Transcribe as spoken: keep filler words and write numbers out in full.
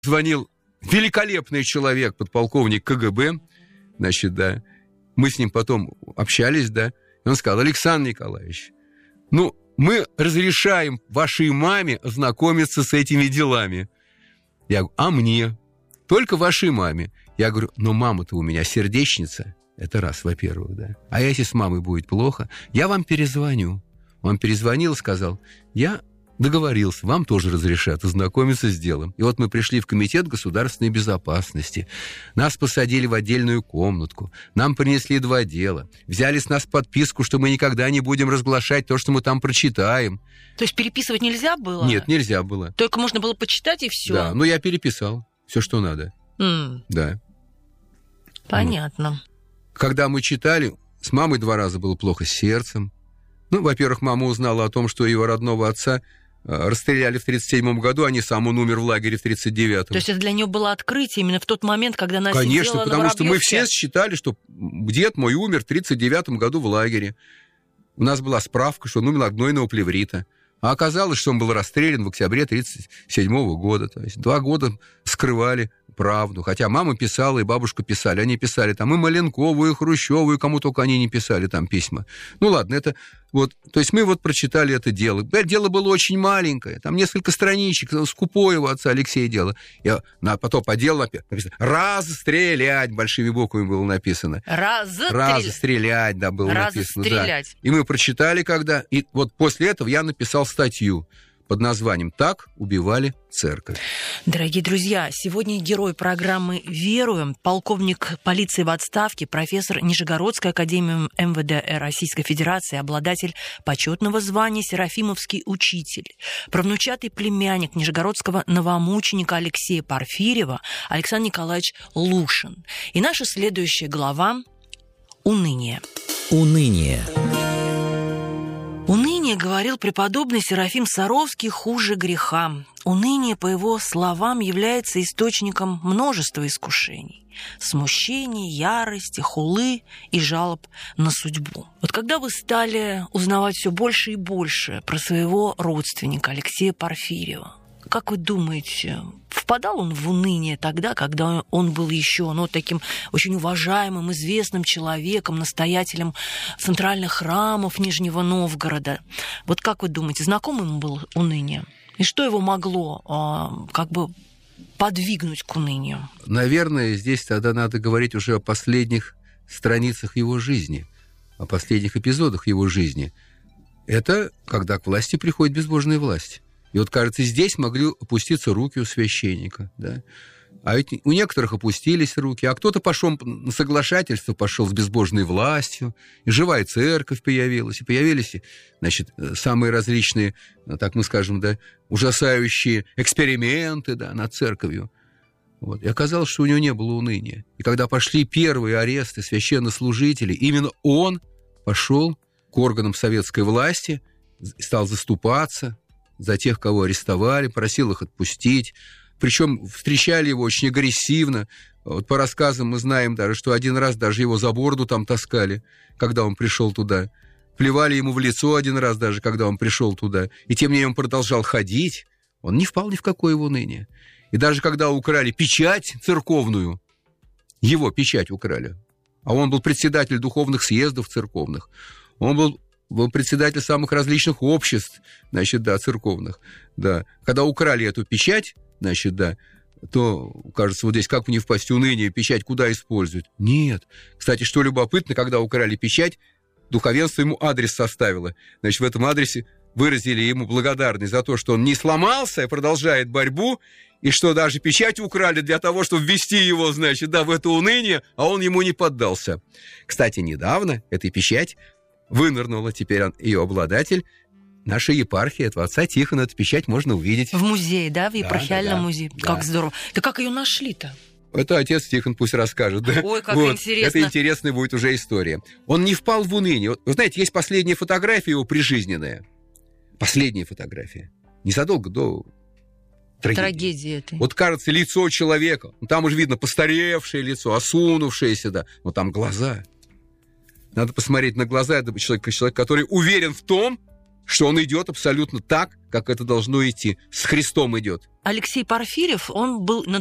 Звонил великолепный человек, подполковник ка гэ бэ, значит, да. Мы с ним потом общались, да. И он сказал: Александр Николаевич, ну, мы разрешаем вашей маме ознакомиться с этими делами. Я говорю: а мне? Только вашей маме. Я говорю: но мама-то у меня сердечница. Это раз, во-первых, да. А если с мамой будет плохо, я вам перезвоню. Он перезвонил и сказал: я договорился, вам тоже разрешат ознакомиться с делом. И вот мы пришли в Комитет государственной безопасности. Нас посадили в отдельную комнатку. Нам принесли два дела. Взяли с нас подписку, что мы никогда не будем разглашать то, что мы там прочитаем. То есть переписывать нельзя было? Нет, нельзя было. Только можно было почитать, и все. Да, но я переписал все, что надо. Mm. Да. Понятно. Вот. Когда мы читали, с мамой два раза было плохо с сердцем. Ну, во-первых, мама узнала о том, что его родного отца расстреляли в тридцать седьмом году, а не сам он умер в лагере в тридцать девятом. То есть это для нее было открытие именно в тот момент, когда она Конечно, сидела потому на что мы все считали, что дед мой умер в тридцать девятом году в лагере. У нас была справка, что он умер от гнойного плеврита. А оказалось, что он был расстрелян в октябре тридцать седьмого года. То есть два года скрывали правду. Хотя мама писала, и бабушка писали. Они писали там и Маленкову, и Хрущеву, и кому только они не писали там письма. Ну ладно, это вот... То есть мы вот прочитали это дело. Дело было очень маленькое. Там несколько страничек. Скупое его отца Алексея дело. Я на, потом по делу написано: «Расстрелять» большими буквами было написано. Расстрелять. Расстрелять, да, было написано. Да. И мы прочитали когда... И вот после этого я написал статью под названием «Так убивали церковь». Дорогие друзья, сегодня герой программы «Веруем», полковник полиции в отставке, профессор Нижегородской академии эм вэ дэ Российской Федерации, обладатель почетного звания Серафимовский учитель, правнучатый племянник нижегородского новомученика Алексея Порфирьева Александр Николаевич Лушин. И наша следующая глава – «Уныние». Уныние. Уныние, говорил преподобный Серафим Саровский, хуже греха. Уныние, по его словам, является источником множества искушений. Смущений, ярости, хулы и жалоб на судьбу. Вот когда вы стали узнавать все больше и больше про своего родственника Алексея Порфирьева, как вы думаете, впадал он в уныние тогда, когда он был еще ну, таким очень уважаемым, известным человеком, настоятелем центральных храмов Нижнего Новгорода? Вот как вы думаете, знакомо ему было уныние? И что его могло а, как бы подвигнуть к унынию? Наверное, здесь тогда надо говорить уже о последних страницах его жизни, о последних эпизодах его жизни. Это когда к власти приходит безбожная власть. И вот, кажется, здесь могли опуститься руки у священника, да. А ведь у некоторых опустились руки, а кто-то пошел на соглашательство, пошел с безбожной властью, и живая церковь появилась, и появились, значит, самые различные, так мы скажем, да, ужасающие эксперименты, да, над церковью. Вот. И оказалось, что у него не было уныния. И когда пошли первые аресты священнослужителей, именно он пошел к органам советской власти, стал заступаться за тех, кого арестовали, просил их отпустить. Причем встречали его очень агрессивно. Вот по рассказам мы знаем даже, что один раз даже его за бороду там таскали, когда он пришел туда. Плевали ему в лицо один раз даже, когда он пришел туда. И тем не менее он продолжал ходить. Он не впал ни в какое уныние. И даже когда украли печать церковную, его печать украли, а он был председатель духовных съездов церковных, он был был председатель самых различных обществ, значит, да, церковных, да. Когда украли эту печать, значит, да, то, кажется, вот здесь как не впасть в уныние, печать куда используют? Нет. Кстати, что любопытно, когда украли печать, духовенство ему адрес составило. Значит, в этом адресе выразили ему благодарность за то, что он не сломался и продолжает борьбу, и что даже печать украли для того, чтобы ввести его, значит, да, в это уныние, а он ему не поддался. Кстати, недавно эта печать вынырнула, теперь он, ее обладатель, наша епархия, этого отца Тихона, эту печать можно увидеть. В музее, да, в епархиальном да, да, музее. Да. Как здорово. Да как ее нашли-то? Это отец Тихон пусть расскажет. Да? Ой, как вот. интересно. Это интересная будет уже история. Он не впал в уныние. Вы знаете, есть последняя фотография его прижизненная. Последняя фотография. Незадолго до трагедии. Трагедия этой. Вот кажется, лицо человека. Там уже видно постаревшее лицо, осунувшееся, да. Но там глаза. Надо посмотреть на глаза этого человека, человек, который уверен в том, что он идет абсолютно так, как это должно идти. С Христом идет. Алексей Порфирьев, он был